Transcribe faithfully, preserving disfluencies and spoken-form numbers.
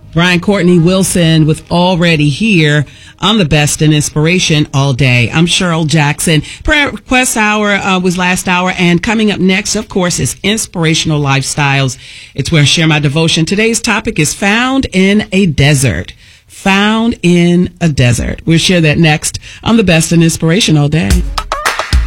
Brian Courtney Wilson with Already Here on the Best in Inspiration all day. I'm Cheryl Jackson. Prayer Request Hour uh, was last hour, and coming up next, of course, is Inspirational Lifestyles. It's where I share my devotion. Today's topic is Found in a Desert. Found in a Desert. We'll share that next on the Best in Inspiration all day.